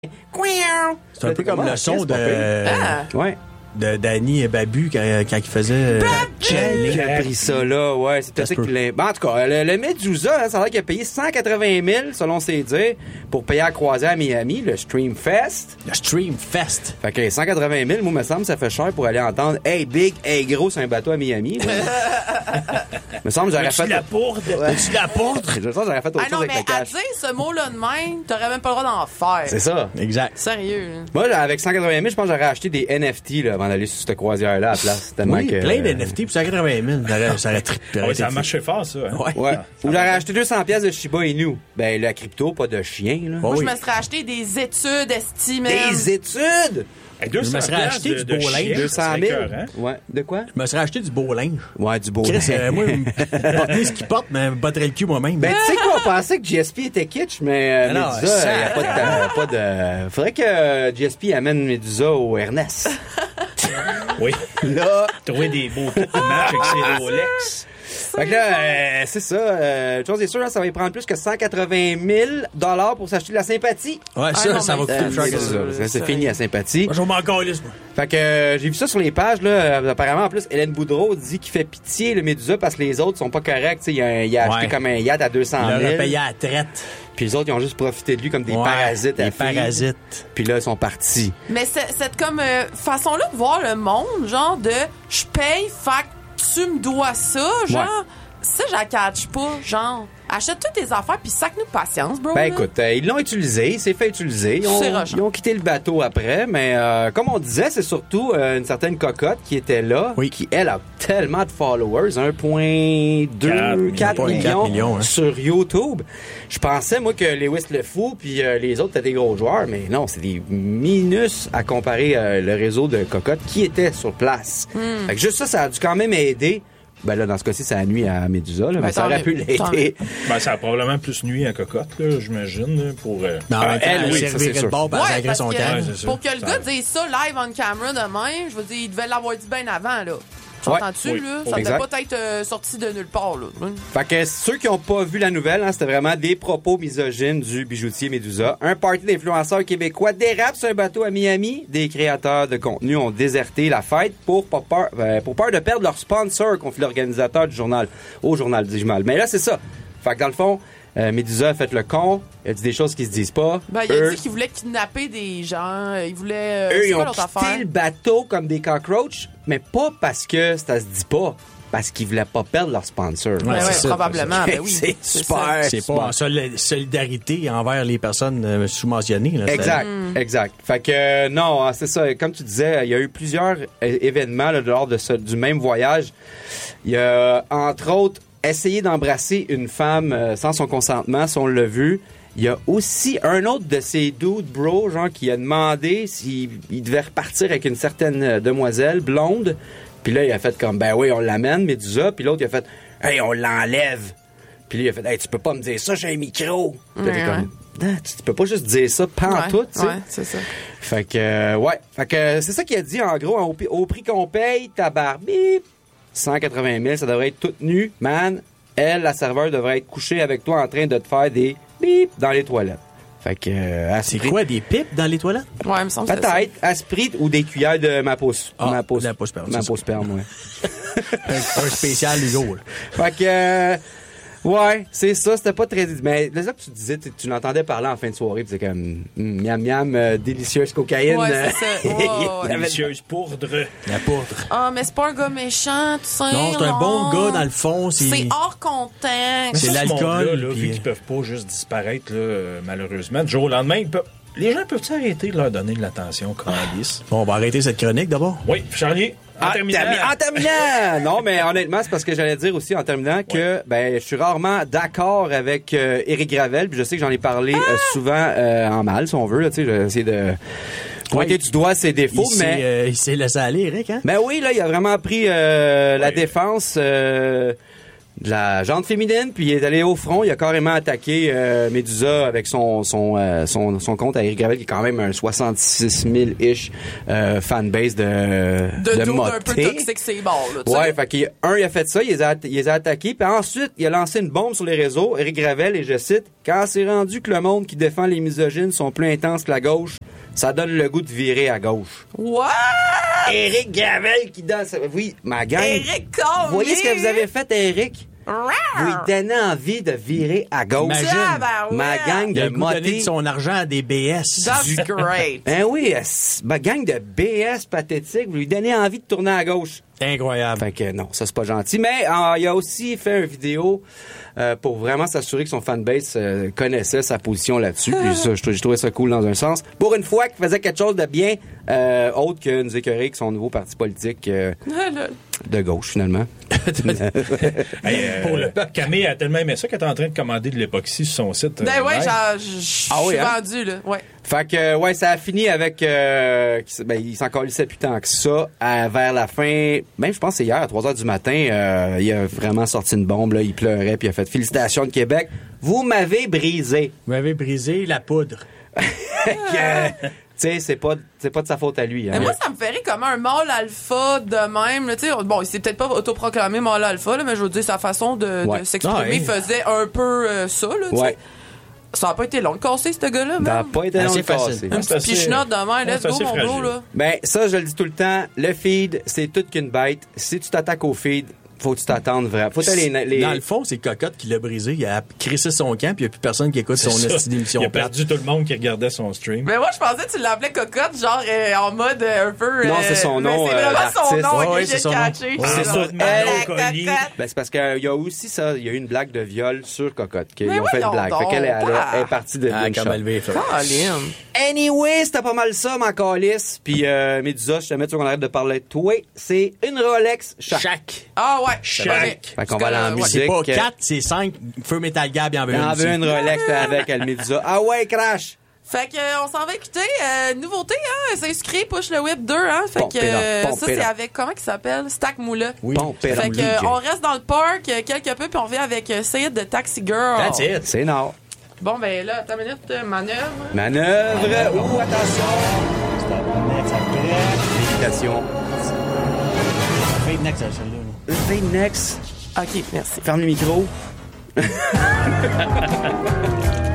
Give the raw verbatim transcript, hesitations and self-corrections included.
C'est un peu comme le son de... Ah. Ouais. De Danny et Babu quand, quand il faisait... Il a pris ça là, ouais. C'est peut-être qu'il bon, en tout cas, le, le Medusa, hein, ça a l'air qu'il a payé cent quatre-vingt mille, selon ses dires, pour payer à croisière à Miami, le Stream Fest. Le Stream Fest. Fait que cent quatre-vingt mille, moi, me semble, ça fait cher pour aller entendre « Hey, big, hey, gros, c'est un bateau à Miami. » Me semble, j'aurais fait... Tu la pourde. Ouais. Tu la pourde. Je pense j'aurais fait autre Ah non, chose avec mais le cash. à dire ce mot-là de même, t'aurais même pas le droit d'en faire. C'est ça. Exact. Sérieux, là. Moi, avec cent quatre-vingt mille, je pense que j'aurais acheté des N F T là, avant d'aller sur cette croisière-là à la place. Tellement Oui, que, plein de N F T pour cent quatre-vingt mille. Ça aurait, ça aurait trippé. Ah oui, ça a marché fort, ça. Hein? Ouais. Ouais. Ou j'aurais acheté deux cents pièces de Shiba Inu. Ben, la crypto, pas de chien, là. Moi, oui. je me serais acheté des études estimées. Des études! Hey, deux cents Je me serais acheté de, du de beau chien, linge. deux cent mille. c'est écœurant. Ouais. De quoi? Je me serais acheté du beau linge. Ouais, du beau Chris, linge. euh, moi, porter ce qu'il porte, mais me botterais le cul moi-même. Ben, tu sais quoi, on pensait que G S P était kitsch, mais euh, Non, Medusa, ça- il n'y a pas de, pas de... Faudrait que G S P amène Medusa au Ernest. Oui. Là... Trouver des beaux kits qui matchent avec ses Rolex. Fait que là, euh, c'est ça. Euh, chose est sûre, hein, ça va y prendre plus que cent quatre-vingt mille dollars pour s'acheter de la sympathie. Ouais, ça, Ah, non, ça va mais coûter Euh, plus cher c'est que ça. ça. Ça, C'est fini la sympathie. Moi, je vais m'en calisse, moi. Fait que euh, j'ai vu ça sur les pages, là. Euh, apparemment, en plus, Hélène Boudreau dit qu'il fait pitié le Medusa parce que les autres sont pas corrects. T'sais, il a, il a acheté Ouais. comme un yacht à deux cent Il aurait mille. payé à la traite. Puis les autres, ils ont juste profité de lui comme des Ouais, parasites. à Des filles. parasites. Puis là, ils sont partis. Mais c'est- cette comme euh, façon-là de voir le monde, genre de je paye, fait que tu me dois ça, genre. Ouais. Ça, je la catch pas, genre. Achète toutes tes affaires puis sac-nous patience, bro. Ben là. écoute, euh, ils l'ont utilisé, il s'est fait utiliser. Ils C'est ont, rushant. ils ont quitté le bateau après, mais euh, comme on disait, c'est surtout euh, une certaine cocotte qui était là, Oui. qui, elle, a tellement de followers, un virgule deux, quatre quatre millions millions, hein. sur YouTube. Je pensais, moi, que Lewis le Fou puis euh, les autres étaient des gros joueurs, mais non, c'est des minus à comparer euh, le réseau de cocottes qui était sur place. Hmm. Fait que juste ça, ça a dû quand même aider. Ben là, dans ce cas-ci, ça a nuit à Medusa, là, mais Ben, ça tant aurait mieux. pu Tant l'aider. Ben, ça a probablement plus nuit à Cocotte, là, j'imagine, là, pour... Euh... Mais en Ah, même temps, elle, elle oui, ça, servirait c'est sûr. de bord, ben, elle Ouais, sacrait parce son que camp. Ouais, c'est ça. pour que le Ça gars arrive. dise ça live on camera de même, je veux dire, il devait l'avoir dit bien avant, là. Ouais. T'entends-tu, Oui. là? Ça Exact. devait pas être euh, sorti de nulle part, là. Fait que ceux qui ont pas vu la nouvelle, hein, c'était vraiment des propos misogynes du bijoutier Medusa. Un party d'influenceurs québécois dérape sur un bateau à Miami. Des créateurs de contenu ont déserté la fête pour pas peur, euh, pour peur de perdre leur sponsor, confie l'organisateur du journal, au journal du mal. Mais là, c'est ça. Fait que dans le fond, euh, Medusa a fait le con. Il a dit des choses qui se disent pas. Ben, il a eux, dit qu'il voulait kidnapper des gens, euh, il voulait... euh, eux, c'est ils quoi ont l'autre quitté affaire? le bateau comme des cockroaches, mais pas parce que ça se dit pas. Parce qu'ils voulaient pas perdre leur sponsor. Ouais, ouais, c'est ça, probablement, ben oui. C'est super. ça. C'est pas en sol- solidarité envers les personnes euh, sous-mentionnées. Là, Exact, exact. Fait que euh, non, hein, c'est ça. Comme tu disais, il y a eu plusieurs é- événements là, lors de ce, du même voyage. Il y a, entre autres, essayé d'embrasser une femme euh, sans son consentement, si on l'a vu. Il y a aussi un autre de ces dudes bro, genre, qui a demandé s'il il devait repartir avec une certaine euh, demoiselle blonde. Puis là, il a fait comme, ben oui, on l'amène, Medusa. Puis l'autre, il a fait, hey, on l'enlève. Puis lui, il a fait, hey, tu peux pas me dire ça, j'ai un micro. Puis là, t'es Ouais, comme, ah, tu, tu peux pas juste dire ça pantoute, tu sais. Ouais, c'est ça. Fait que, euh, ouais. Fait que euh, c'est ça qu'il a dit, en gros, au, au prix qu'on paye, ta barre, bip, cent quatre-vingt mille, ça devrait être toute nue. Man, elle, la serveuse, devrait être couchée avec toi en train de te faire des bip dans les toilettes. Fait que, euh, à ce C'est prix- quoi, des pipes dans les toilettes? Ouais, il me semble que c'est ça. Peut-être, à ce prix, ou des cuillères de ma pause. Ah, ma pause. la pause sperme, Ma c'est pause ça. sperme, ouais. Un, un spécial Hugo. là. Fait que, euh, ouais, c'est ça, c'était pas très... Mais là, ça que tu disais, tu, tu l'entendais parler en fin de soirée, puis c'est comme, mm, miam miam, euh, délicieuse cocaïne. Ouais, euh, c'est ça. Ouais, ouais, ouais. Délicieuse poudre. La poudre. Ah, mais c'est pas un gars méchant, tu sais. Non, c'est un bon gars, dans le fond. C'est C'est hors contexte. C'est Ça, ce l'alcool, monde-là, là, puis- vu qu'ils peuvent pas juste disparaître, là, euh, malheureusement, du jour au lendemain, ils peuvent... les gens peuvent arrêter de leur donner de l'attention, Candice? Bon, on va arrêter cette chronique d'abord. Oui, Charlie, en Ah, terminant... termi- en terminant! Non, mais honnêtement, c'est parce que j'allais dire aussi en terminant que ben, je suis rarement d'accord avec euh, Éric Gravel, puis je sais que j'en ai parlé euh, souvent euh, en mal, si on veut. Là, tu sais, j'ai essayé de pointer Ouais, du doigt ses défauts, il mais... s'est, euh, il s'est laissé aller, Eric, hein? Mais oui, là, il a vraiment pris euh, la Ouais. défense... euh, de la jante féminine, puis il est allé au front. Il a carrément attaqué euh, Medusa avec son son, euh, son son compte à Eric Gravel, qui est quand même un soixante-six mille-ish euh, fanbase de De, de dude moté. un peu toxique, c'est bon, là. tu sais. Ouais, fait qu'il un, il a fait ça, il les a, il les a attaqués, puis ensuite, il a lancé une bombe sur les réseaux. Eric Gravel, et je cite, « Quand c'est rendu que le monde qui défend les misogynes sont plus intenses que la gauche, ça donne le goût de virer à gauche. » What? Eric Gravel qui danse. Oui, ma gang. Eric Cormier! Vous voyez ce que vous avez fait à Eric? Vous lui donnez envie de virer à gauche. Imagine. Ah, ben ouais. Ma gang Il a de le goût de donner motés. de son argent à des B S. That's great. Ben oui, euh, ma gang de B S pathétique, vous lui donnez envie de tourner à gauche. Incroyable. Fait que non, ça c'est pas gentil. Mais euh, il a aussi fait une vidéo euh, pour vraiment s'assurer que son fanbase euh, connaissait sa position là-dessus. Puis ça, je, je trouvais ça cool dans un sens. Pour une fois qu'il faisait quelque chose de bien euh, autre que nous écœurer avec son nouveau parti politique euh, de gauche finalement. Hey, euh, pour le Camille a tellement aimé ça qu'elle est en train de commander de l'époxy sur son site. Ben euh, ouais, live. genre, je je Ah oui, suis hein? vendu, là. Ouais. Fait que, euh, ouais, ça a fini avec... Euh, qu'il s- ben, il s'en calissait plus tant que ça. À- vers la fin, même je pense que c'est hier, à trois heures du matin, euh, il a vraiment sorti une bombe, là, il pleurait, puis il a fait « Félicitations de Québec, vous m'avez brisé. Vous m'avez brisé la poudre. » Que, tu sais, c'est pas, c'est pas de sa faute à lui. Hein. Mais moi, ça me ferait comme un mâle alpha de même. Là, tu sais, bon, il s'est peut-être pas autoproclamé mâle alpha, là, mais je veux dire, sa façon de, Ouais. de s'exprimer Ah, ouais. faisait un peu euh, ça. Là, tu sais. Ouais. Ça a pas été long de casser, ce gars-là. Ça n'a man. pas été long Assez de casser. facile. Un C'est petit assez- pichenote de même. Ouais, Let's c'est go, assez mon bro. fragile. Là. Ben, ça, je le dis tout le temps, le feed, c'est toute qu'une bête. Si tu t'attaques au feed, faut que tu t'attendes vraiment. Faut que les, les... Dans le fond, c'est Cocotte qui l'a brisé. Il a crissé son camp, puis il n'y a plus personne qui écoute son C'est ça. esti d'émission Il a plate. perdu tout le monde qui regardait son stream. Mais moi, je pensais que tu l'appelais Cocotte, genre euh, en mode euh, un peu. Non, euh, c'est son nom, Mais c'est euh, vraiment son d'artiste. nom Ouais, que ouais, j'ai c'est son nom. catché. Ouais, Ah, c'est ça, tac, Manon tac, Collier. tac. Ben, c'est parce qu'il y a aussi ça, il y a eu une blague de viol sur Cocotte. Qu'ils Mais ont fait une voyons blague. donc, Fait qu'elle elle, elle, ah. elle est partie de Ah, d'une comme shot. elle veut, fait. Colin. Anyway, c'était pas mal ça, ma calice. Puis, euh, Médusa, je te mets, tu veux qu'on arrête de parler de toi. C'est une Rolex chaque. Chaque. Ah ouais. Chaque. Fait qu'on va aller en Ouais. musique. C'est pas euh, quatre, c'est cinq. Feu Metal Gab, il en veut Il une en aussi. veut une Rolex t'es avec elle, Médusa. Ah ouais, crash! Fait que euh, on s'en va écouter euh, nouveauté hein, s'inscrit Push le Whip deux hein. Fait Pompez que là, euh, ça pompez c'est là. avec comment il s'appelle Stack Moula. Oui. Pompez là, Fait que D J. euh, on reste dans le parc euh, quelque peu puis on revient avec euh, Say It de Taxi Girl. That's it. C'est nord. Bon ben là, attends une minute, euh, manœuvre. Manœuvre. Ouh, attention. Félicitations. Fade next, celle-là. Fade next. OK, merci. Ferme le micro.